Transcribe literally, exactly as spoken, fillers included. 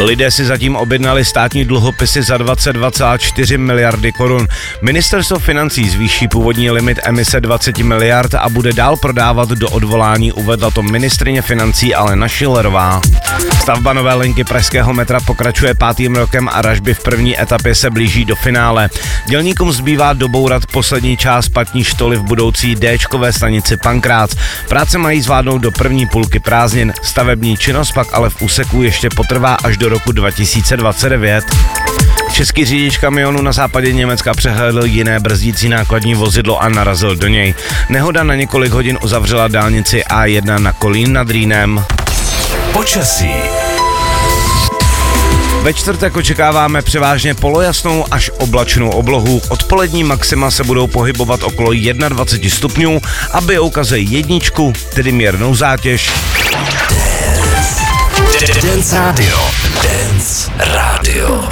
Lidé si zatím objednali státní dluhopisy za dvacet dva celá čtyři miliardy korun. Ministerstvo financí zvýší původní limit emise dvacet miliard a bude dál prodávat do odvolání, uvedla to ministryně financí Alena Schillerová. Stavba nové linky pražského metra pokračuje pátým rokem a ražby v první etapě se blíží do finále. Dělníkům zbývá dobourat poslední část patní štoly v budoucí Déčkové stanici Pankrác. Práce mají zvládnout do první půlky prázdnin. Stavební činnost pak ale v úseku ještě potrvá až do roku dva tisíce dvacet devět. Český řidič kamionu na západě Německa přehlédl jiné brzdící nákladní vozidlo a narazil do něj. Nehoda na několik hodin uzavřela dálnici A jedna na Kolín nad Rýnem. Počasí. Ve čtvrtek očekáváme převážně polojasnou až oblačnou oblohu. Odpolední maxima se budou pohybovat okolo dvacet jedna stupňů a bijouka ze jedničku, tedy mírnou zátěž. Dance Radio. Dance